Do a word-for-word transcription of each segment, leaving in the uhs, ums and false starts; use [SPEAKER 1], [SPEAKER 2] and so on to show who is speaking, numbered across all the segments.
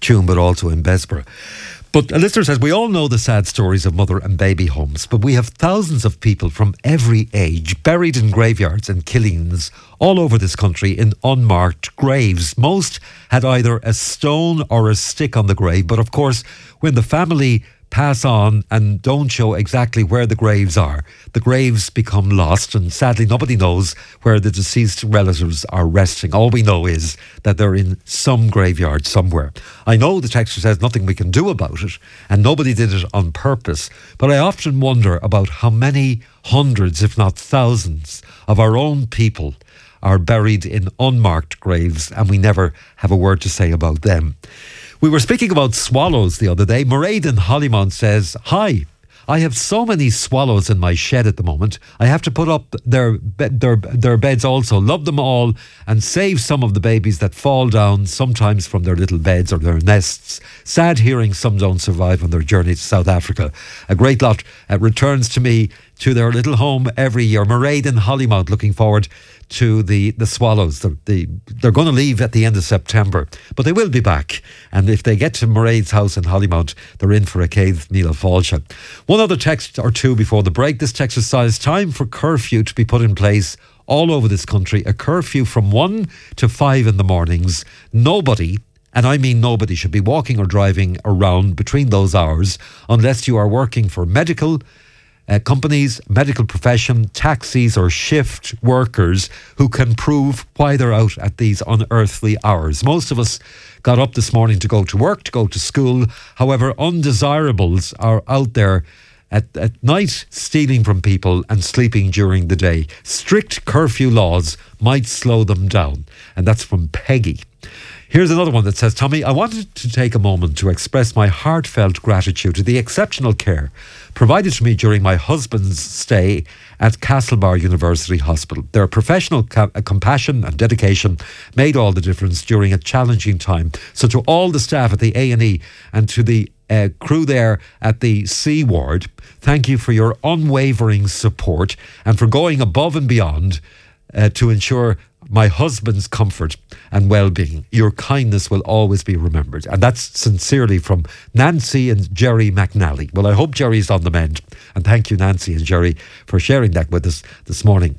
[SPEAKER 1] Tuam, but also in Bessborough. But a listener says, we all know the sad stories of mother and baby homes, but we have thousands of people from every age buried in graveyards and killings all over this country in unmarked graves. Most had either a stone or a stick on the grave, but of course, when the family pass on and don't show exactly where the graves are, the graves become lost, and sadly nobody knows where the deceased relatives are resting. All we know is that they're in some graveyard somewhere. I know the texter says nothing we can do about it and nobody did it on purpose, but I often wonder about how many hundreds, if not thousands, of our own people are buried in unmarked graves and we never have a word to say about them. We were speaking about swallows the other day. Mairead in Hollymount says, hi, I have so many swallows in my shed at the moment. I have to put up their, their, their beds also. Love them all and save some of the babies that fall down, sometimes from their little beds or their nests. Sad hearing some don't survive on their journey to South Africa. A great lot uh, returns to me to their little home every year. Mairead in Hollymount, looking forward to the, the swallows. The, the, they're going to leave at the end of September, but they will be back. And if they get to Mairead's house in Hollymount, they're in for a cave Neil Falcha. One other text or two before the break. This text says, time for curfew to be put in place all over this country. A curfew from one to five in the mornings. Nobody, and I mean nobody, should be walking or driving around between those hours unless you are working for medical Uh, companies, medical profession, taxis or shift workers who can prove why they're out at these unearthly hours. Most of us got up this morning to go to work, to go to school. However, undesirables are out there at, at night stealing from people and sleeping during the day. Strict curfew laws might slow them down. And that's from Peggy. Here's another one that says, Tommy, I wanted to take a moment to express my heartfelt gratitude to the exceptional care provided to me during my husband's stay at Castlebar University Hospital. Their professional ca- compassion and dedication made all the difference during a challenging time. So to all the staff at the A and E and to the uh, crew there at the C ward, thank you for your unwavering support and for going above and beyond uh, to ensure my husband's comfort and well-being. Your kindness will always be remembered. And that's sincerely from Nancy and Jerry McNally. Well, I hope Jerry's on the mend. And thank you, Nancy and Jerry, for sharing that with us this morning.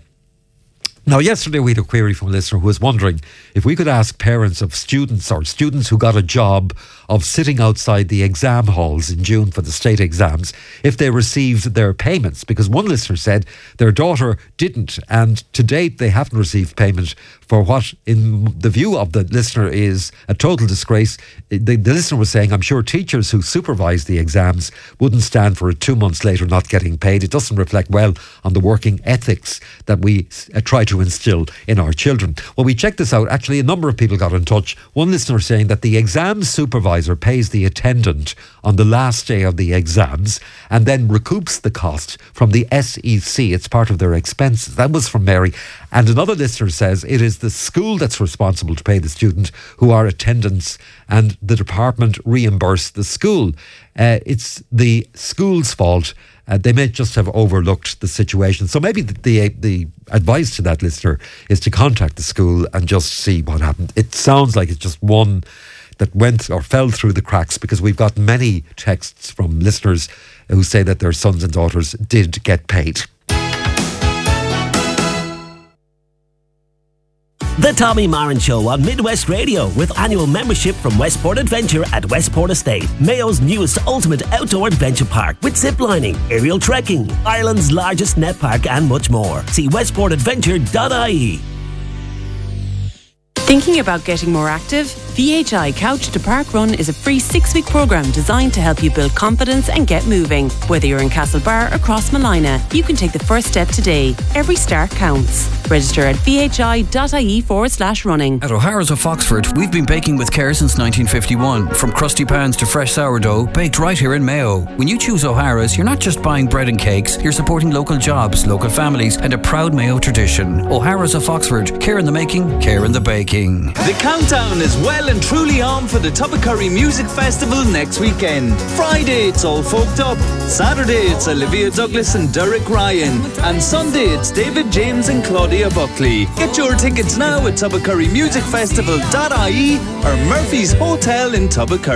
[SPEAKER 1] Now, yesterday we had a query from a listener who was wondering if we could ask parents of students or students who got a job of sitting outside the exam halls in June for the state exams if they received their payments, because one listener said their daughter didn't, and to date they haven't received payment for what, in the view of the listener, is a total disgrace. The, the listener was saying, I'm sure teachers who supervise the exams wouldn't stand for it two months later not getting paid. It doesn't reflect well on the working ethics that we uh, try to instill in our children. Well, we checked this out. Actually, a number of people got in touch. One listener saying that the exam supervisor pays the attendant on the last day of the exams and then recoups the cost from the S E C. It's part of their expenses. That was from Mary. And another listener says it is the school that's responsible to pay the student who are attendants, and the department reimburse the school. Uh, it's the school's fault. Uh, they may just have overlooked the situation. So maybe the, the the advice to that listener is to contact the school and just see what happened. It sounds like it's just one that went or fell through the cracks, because we've got many texts from listeners who say that their sons and daughters did get paid.
[SPEAKER 2] The Tommy Marin Show on Midwest Radio, with annual membership from Westport Adventure at Westport Estate, Mayo's newest ultimate outdoor adventure park with ziplining, aerial trekking, Ireland's largest net park and much more. See westport adventure dot I E.
[SPEAKER 3] Thinking about getting more active? V H I Couch to Park Run is a free six-week programme designed to help you build confidence and get moving. Whether you're in Castlebar or Crossmalina, you can take the first step today. Every start counts. Register at vhi.ie forward slash running.
[SPEAKER 4] At O'Hara's of Foxford, we've been baking with care since nineteen fifty-one. From crusty pans to fresh sourdough, baked right here in Mayo. When you choose O'Hara's, you're not just buying bread and cakes, you're supporting local jobs, local families, and a proud Mayo tradition. O'Hara's of Foxford, care in the making, care in the baking.
[SPEAKER 5] The countdown is well and truly on for the Tubbercurry Music Festival next weekend. Friday it's All Folked Up, Saturday it's Olivia Douglas and Derek Ryan, and Sunday it's David James and Claudia Buckley. Get your tickets now at tubbercurry music festival dot I E or Murphy's Hotel in Tubbercurry.